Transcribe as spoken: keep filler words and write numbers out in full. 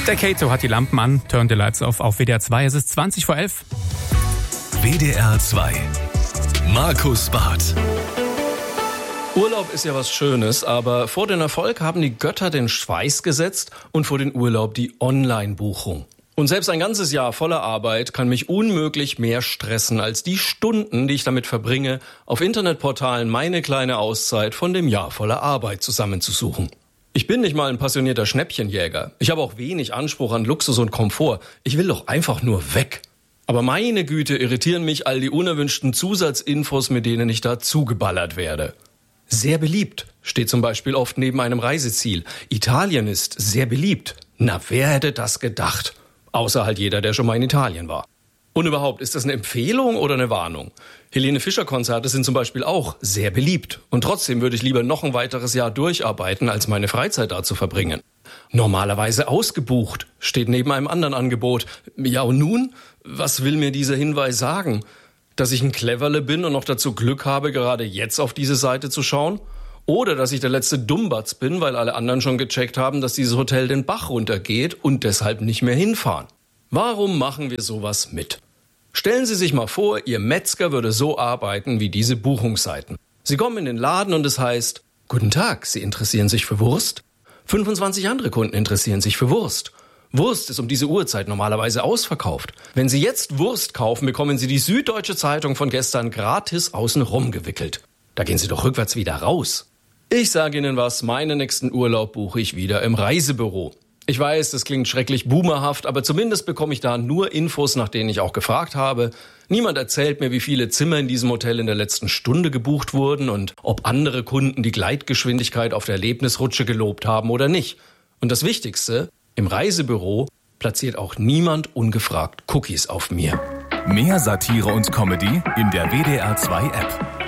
Der Kato hat die Lampen an, turn the lights off auf W D R zwei. Es ist zwanzig vor elf. W D R zwei. Markus Barth. Urlaub ist ja was Schönes, aber vor den Erfolg haben die Götter den Schweiß gesetzt und vor den Urlaub die Online-Buchung. Und selbst ein ganzes Jahr voller Arbeit kann mich unmöglich mehr stressen als die Stunden, die ich damit verbringe, auf Internetportalen meine kleine Auszeit von dem Jahr voller Arbeit zusammenzusuchen. Ich bin nicht mal ein passionierter Schnäppchenjäger. Ich habe auch wenig Anspruch an Luxus und Komfort. Ich will doch einfach nur weg. Aber meine Güte, irritieren mich all die unerwünschten Zusatzinfos, mit denen ich da zugeballert werde. Sehr beliebt steht zum Beispiel oft neben einem Reiseziel. Italien ist sehr beliebt. Na, wer hätte das gedacht? Außer halt jeder, der schon mal in Italien war. Und überhaupt, ist das eine Empfehlung oder eine Warnung? Helene Fischer-Konzerte sind zum Beispiel auch sehr beliebt. Und trotzdem würde ich lieber noch ein weiteres Jahr durcharbeiten, als meine Freizeit da zu verbringen. Normalerweise ausgebucht steht neben einem anderen Angebot. Ja und nun? Was will mir dieser Hinweis sagen? Dass ich ein Cleverle bin und noch dazu Glück habe, gerade jetzt auf diese Seite zu schauen? Oder dass ich der letzte Dummbatz bin, weil alle anderen schon gecheckt haben, dass dieses Hotel den Bach runtergeht und deshalb nicht mehr hinfahren? Warum machen wir sowas mit? Stellen Sie sich mal vor, Ihr Metzger würde so arbeiten wie diese Buchungsseiten. Sie kommen in den Laden und es heißt, guten Tag, Sie interessieren sich für Wurst? fünfundzwanzig andere Kunden interessieren sich für Wurst. Wurst ist um diese Uhrzeit normalerweise ausverkauft. Wenn Sie jetzt Wurst kaufen, bekommen Sie die Süddeutsche Zeitung von gestern gratis außenrum gewickelt. Da gehen Sie doch rückwärts wieder raus. Ich sage Ihnen was, meinen nächsten Urlaub buche ich wieder im Reisebüro. Ich weiß, das klingt schrecklich boomerhaft, aber zumindest bekomme ich da nur Infos, nach denen ich auch gefragt habe. Niemand erzählt mir, wie viele Zimmer in diesem Hotel in der letzten Stunde gebucht wurden und ob andere Kunden die Gleitgeschwindigkeit auf der Erlebnisrutsche gelobt haben oder nicht. Und das Wichtigste, im Reisebüro platziert auch niemand ungefragt Cookies auf mir. Mehr Satire und Comedy in der W D R zwei App.